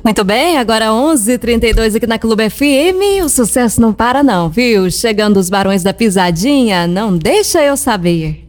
Muito bem, agora 11h32 aqui na Clube FM, o sucesso não para não, viu? Chegando os Barões da Pisadinha, não deixa eu saber.